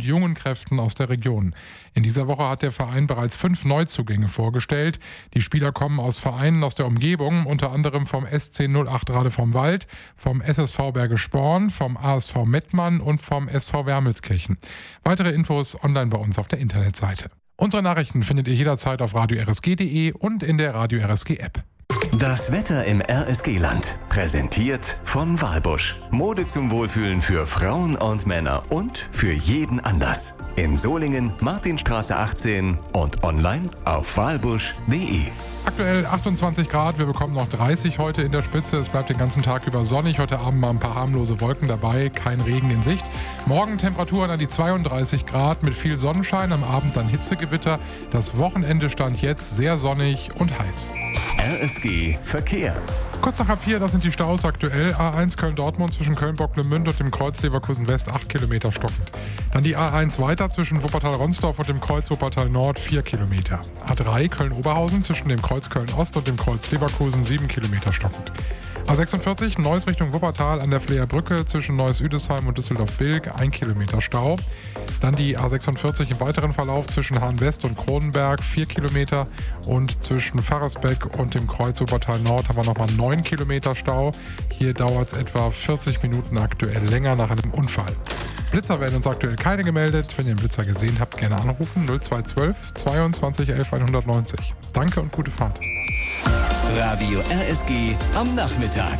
jungen Kräften aus der Region. In dieser Woche hat der Verein bereits 5 Neuzugänge vorgestellt. Die Spieler kommen aus Vereinen aus der Umgebung, unter anderem vom SC 08 Rade vom Wald, vom SSV Bergisch Sporn, vom ASV Mettmann und vom SV Wermelskirchen. Weitere Infos online bei uns auf der Internetseite. Unsere Nachrichten findet ihr jederzeit auf radio-rsg.de und in der Radio RSG App. Das Wetter im RSG-Land. Präsentiert von Walbusch. Mode zum Wohlfühlen für Frauen und Männer und für jeden Anlass. In Solingen, Martinstraße 18 und online auf walbusch.de. Aktuell 28 Grad, wir bekommen noch 30 heute in der Spitze. Es bleibt den ganzen Tag über sonnig. Heute Abend mal ein paar harmlose Wolken dabei, kein Regen in Sicht. Morgen Temperaturen an die 32 Grad mit viel Sonnenschein, am Abend dann Hitzegewitter. Das Wochenende stand jetzt sehr sonnig und heiß. RSG Verkehr. Kurz nach halb 4, das sind die Staus aktuell. A1 Köln-Dortmund zwischen Köln-Bocklemünd und dem Kreuz Leverkusen-West 8 Kilometer stockend. Dann die A1 weiter zwischen Wuppertal-Ronsdorf und dem Kreuz Wuppertal-Nord 4 Kilometer. A3 Köln-Oberhausen zwischen dem Kreuz Köln-Ost und dem Kreuz Leverkusen 7 Kilometer stockend. A46 Neuss Richtung Wuppertal an der Fleer Brücke zwischen Neuss-Üdesheim und Düsseldorf-Bilk 1 Kilometer Stau. Dann die A46 im weiteren Verlauf zwischen Hahn-West und Kronenberg 4 Kilometer und zwischen Pfarrersbeck und dem Kreuz Wuppertal-Nord haben wir nochmal 9 Kilometer Stau. Hier dauert es etwa 40 Minuten aktuell länger nach einem Unfall. Blitzer werden uns aktuell keine gemeldet. Wenn ihr einen Blitzer gesehen habt, gerne anrufen 0212 22 11 190. Danke und gute Fahrt. Radio RSG am Nachmittag.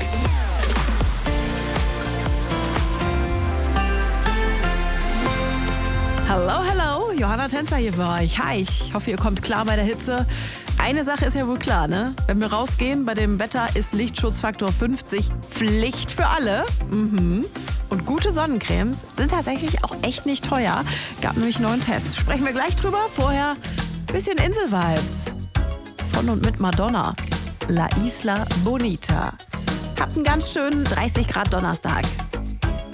Hallo, hallo, Johanna Tänzer hier für euch. Hi, ich hoffe, ihr kommt klar bei der Hitze. Eine Sache ist ja wohl klar, ne? Wenn wir rausgehen, bei dem Wetter ist Lichtschutzfaktor 50 Pflicht für alle. Und gute Sonnencremes sind tatsächlich auch echt nicht teuer. Gab nämlich einen neuen Test. Sprechen wir gleich drüber. Vorher ein bisschen Insel-Vibes. Von und mit Madonna. La Isla Bonita. Habt einen ganz schönen 30 Grad Donnerstag.